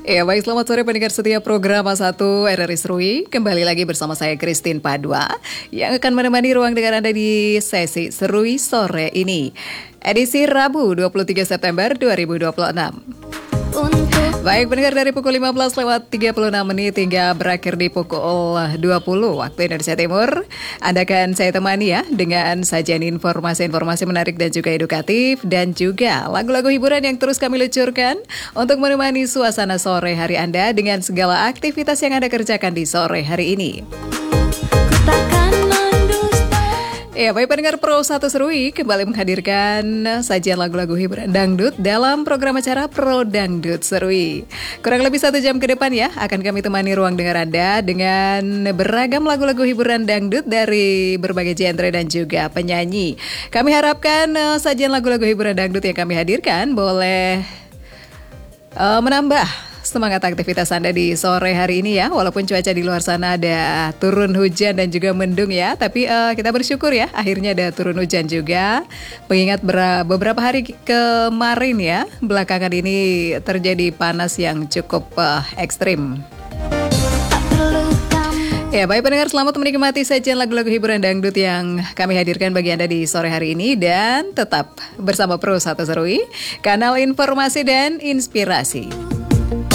Ya baik, selamat sore pendengar setia program A1 RRI Serui. Kembali lagi bersama saya Christine Padua yang akan menemani ruang dengar Anda di sesi Serui sore ini. Edisi Rabu 23 September 2026. Baik, pendengar dari pukul 15 lewat 36 menit hingga berakhir di pukul 20 waktu Indonesia Timur. Anda akan saya temani ya dengan sajian informasi-informasi menarik dan juga edukatif, dan juga lagu-lagu hiburan yang terus kami luncurkan untuk menemani suasana sore hari Anda dengan segala aktivitas yang Anda kerjakan di sore hari ini. Ya, baik pendengar Pro 1 Serui kembali menghadirkan sajian lagu-lagu hiburan dangdut dalam program acara Pro Dangdut Serui. Kurang lebih 1 jam ke depan ya, akan kami temani ruang dengar Anda dengan beragam lagu-lagu hiburan dangdut dari berbagai genre dan juga penyanyi. Kami harapkan sajian lagu-lagu hiburan dangdut yang kami hadirkan boleh menambah semangat aktivitas Anda di sore hari ini ya. Walaupun cuaca di luar sana ada turun hujan dan juga mendung ya, tapi kita bersyukur ya akhirnya ada turun hujan juga. Mengingat beberapa hari kemarin ya, belakangan ini terjadi panas yang cukup ekstrim. Ya, baik pendengar, selamat menikmati sajian lagu-lagu hiburan dangdut yang kami hadirkan bagi Anda di sore hari ini. Dan tetap bersama Pro 1 Serui, kanal informasi dan inspirasi.